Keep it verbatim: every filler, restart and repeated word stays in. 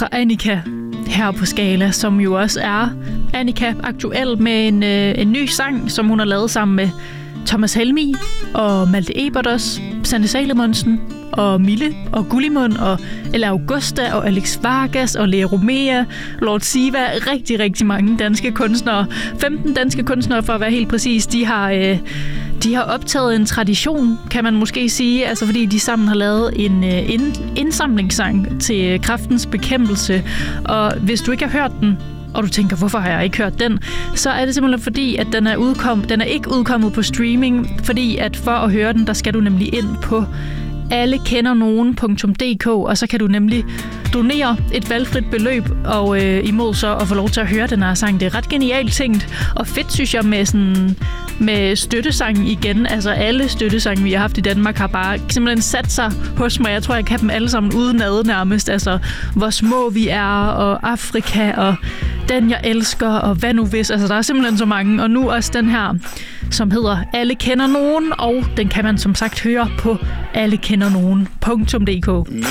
fra Annika her på Skala, som jo også er Annika aktuel med en, øh, en ny sang, som hun har lavet sammen med Thomas Helmig og Malte Ebert også, Sanne Salomonsen og Mille og Gullimund og Ella Augusta og Alex Vargas og Lea Romea, Lord Siva, rigtig, rigtig mange danske kunstnere. femten danske kunstnere, for at være helt præcis, de har, øh, de har optaget en tradition, kan man måske sige, altså fordi de sammen har lavet en øh, ind, indsamlingssang til kræftens bekæmpelse. Og hvis du ikke har hørt den, og du tænker, hvorfor har jeg ikke hørt den, så er det simpelthen fordi, at den er, udkom, den er ikke udkommet på streaming, fordi at for at høre den, der skal du nemlig ind på alle kender nogen punktum d k, og så kan du nemlig donere et valgfrit beløb og øh, imod så at få lov til at høre den her sang. Det er ret genialt tænkt, og fedt synes jeg med sådan med støttesangen igen. Altså alle støttesange, vi har haft i Danmark, har bare simpelthen sat sig hos mig. Jeg tror, jeg kan dem alle sammen udenad nærmest. Altså, hvor små vi er, og Afrika, og Den jeg elsker, og hvad nu hvis. Altså, der er simpelthen så mange. Og nu også den her, som hedder Alle kender nogen, og den kan man som sagt høre på alle kender nogen punktum d k.